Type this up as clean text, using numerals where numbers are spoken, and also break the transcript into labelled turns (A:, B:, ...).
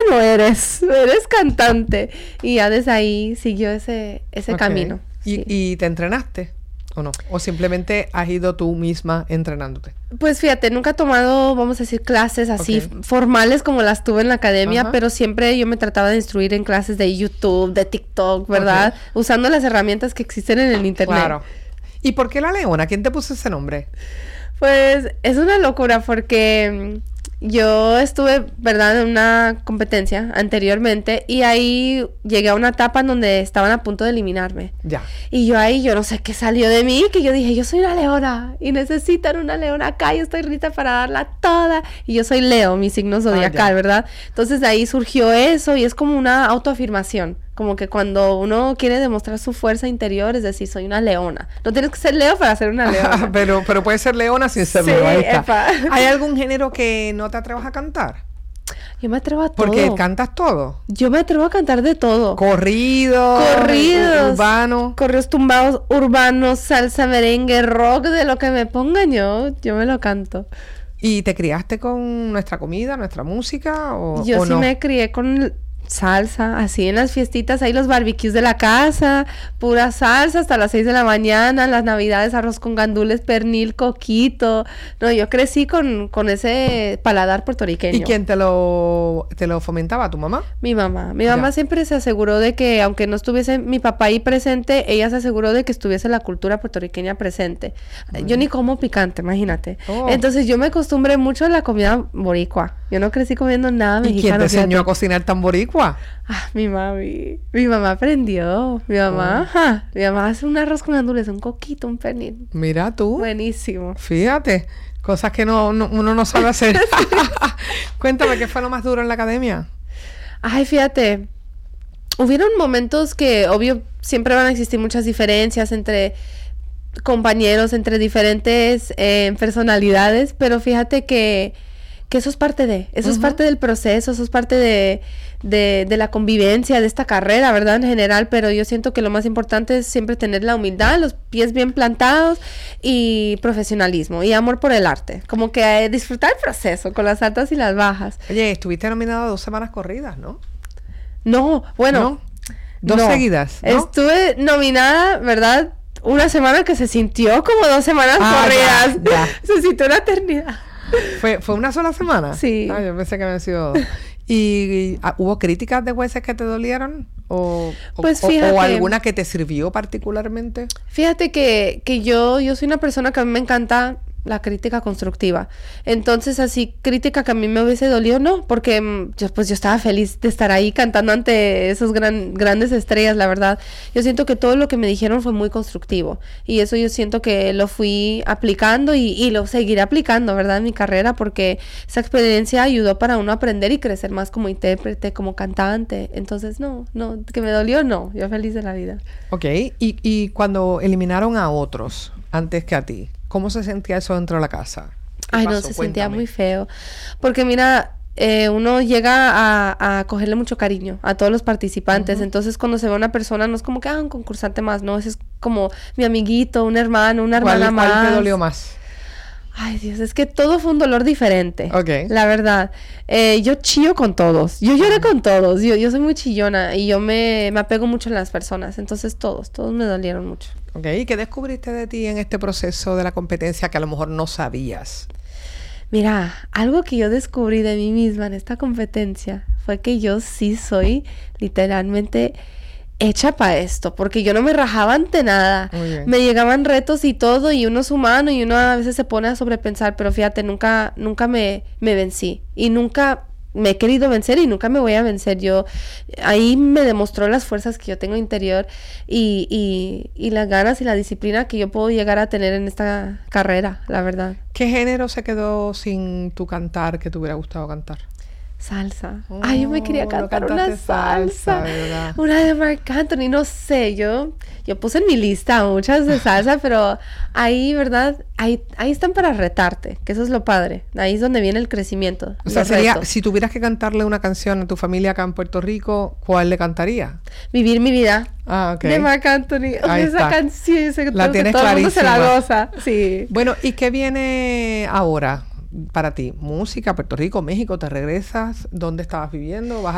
A: no eres cantante. Y ya desde ahí siguió ese camino. Sí.
B: ¿Y te entrenaste o no? ¿O simplemente has ido tú misma entrenándote?
A: Pues fíjate, nunca he tomado, vamos a decir, clases así formales como las tuve en la academia, pero siempre yo me trataba de instruir en clases de YouTube, de TikTok, ¿verdad? Usando las herramientas que existen en el internet.
B: Claro. ¿Y por qué La Leona? ¿Quién te puso ese nombre?
A: Pues es una locura porque yo estuve, ¿verdad?, en una competencia anteriormente y ahí llegué a una etapa en donde estaban a punto de eliminarme.
B: Ya.
A: Y yo no sé qué salió de mí, que yo dije, yo soy una leona y necesitan una leona acá, yo estoy lista para darla toda. Y yo soy Leo, mi signo zodiacal, ¿verdad? Entonces de ahí surgió eso y es como una autoafirmación. Como que cuando uno quiere demostrar su fuerza interior, es decir, soy una leona. No tienes que ser Leo para ser una leona.
B: pero puede ser leona sin ser leona. ¿Hay algún género que no te atrevas a cantar?
A: Yo me atrevo a todo.
B: Porque cantas todo.
A: Yo me atrevo a cantar de todo.
B: Corridos, urbanos.
A: Corridos tumbados, urbanos, salsa, merengue, rock, de lo que me pongan yo me lo canto.
B: ¿Y te criaste con nuestra comida, nuestra música o
A: yo sí
B: no?
A: Me crié con salsa, así en las fiestitas, ahí los barbecues de la casa, pura salsa hasta las 6 de la mañana, las navidades arroz con gandules, pernil, coquito. No, yo crecí con ese paladar puertorriqueño.
B: ¿Y quién te lo fomentaba? ¿Tu mamá?
A: Mi mamá. Mi mamá siempre se aseguró de que, aunque no estuviese mi papá ahí presente, ella se aseguró de que estuviese la cultura puertorriqueña presente. Yo ni como picante, imagínate. Entonces yo me acostumbré mucho a la comida boricua. Yo no crecí comiendo nada mexicano.
B: ¿Y quién te enseñó a cocinar tan boricua?
A: Mi mami. Mi mamá aprendió. Mi mamá, mi mamá hace un arroz con gandules, un coquito, un pernil.
B: Mira tú.
A: Buenísimo.
B: Fíjate, cosas que uno no sabe hacer. Cuéntame, ¿qué fue lo más duro en la academia?
A: Ay, fíjate. Hubieron momentos que, obvio, siempre van a existir muchas diferencias entre compañeros, entre diferentes personalidades, pero fíjate que eso es parte es parte del proceso, eso es parte de la convivencia de esta carrera, ¿verdad? En general, pero yo siento que lo más importante es siempre tener la humildad, los pies bien plantados y profesionalismo y amor por el arte. Como que disfrutar el proceso con las altas y las bajas.
B: Oye, estuviste nominada 2 semanas corridas, ¿no?
A: No, bueno.
B: ¿No? ¿2 seguidas? ¿No?
A: Estuve nominada, ¿verdad? Una semana que se sintió como 2 semanas corridas.
B: Ya.
A: Se sintió una eternidad.
B: ¿Fue una sola semana?
A: Sí.
B: Yo pensé que habían sido 2. ¿Y hubo críticas de jueces que te dolieron?
A: Pues fíjate,
B: ¿O alguna que te sirvió particularmente?
A: Fíjate que yo soy una persona que a mí me encanta la crítica constructiva. Entonces, así, crítica que a mí me hubiese dolido, no, porque yo estaba feliz de estar ahí cantando ante esos grandes estrellas, la verdad. Yo siento que todo lo que me dijeron fue muy constructivo y eso yo siento que lo fui aplicando y lo seguiré aplicando, ¿verdad? En mi carrera, porque esa experiencia ayudó para uno aprender y crecer más como intérprete, como cantante. Entonces, no, que me dolió, no. Yo feliz de la vida.
B: Ok, y cuando eliminaron a otros antes que a ti, ¿cómo se sentía eso dentro de la casa?
A: Ay, no, se sentía muy feo. Porque mira, uno llega a cogerle mucho cariño a todos los participantes. Entonces, cuando se ve una persona, no es como que, un concursante más, no. Ese es como mi amiguito, un hermano, una hermana más.
B: ¿Cuál te dolió más?
A: Ay, Dios, es que todo fue un dolor diferente.
B: Ok.
A: La verdad. Yo chillo con todos. Yo lloré con todos. Yo soy muy chillona y yo me apego mucho a las personas. Entonces, todos me dolieron mucho.
B: Ok, ¿y qué descubriste de ti en este proceso de la competencia que a lo mejor no sabías?
A: Mira, algo que yo descubrí de mí misma en esta competencia fue que yo sí soy literalmente hecha para esto, porque yo no me rajaba ante nada. Me llegaban retos y todo, y uno es humano y uno a veces se pone a sobrepensar, pero fíjate, nunca me vencí y nunca me he querido vencer y nunca me voy a vencer. Ahí me demostró las fuerzas que yo tengo interior y las ganas y la disciplina que yo puedo llegar a tener en esta carrera, la verdad.
B: ¿Qué género se quedó sin tu cantar que te hubiera gustado cantar?
A: Salsa. Yo me quería cantar una salsa.
B: ¿Verdad?
A: Una de Marc Anthony, no sé, yo puse en mi lista muchas de salsa, pero ahí, ¿verdad? Ahí están para retarte, que eso es lo padre. Ahí es donde viene el crecimiento.
B: O sea, si tuvieras que cantarle una canción a tu familia acá en Puerto Rico, ¿cuál le cantaría?
A: Vivir mi vida.
B: Ok.
A: De Marc Anthony.
B: Ahí
A: esa
B: está.
A: canción,
B: la tienes
A: todo el mundo se
B: clarísima.
A: la goza. Sí.
B: Bueno, ¿y qué viene ahora para ti? ¿Música, Puerto Rico, México? ¿Te regresas? ¿Dónde estabas viviendo? ¿Vas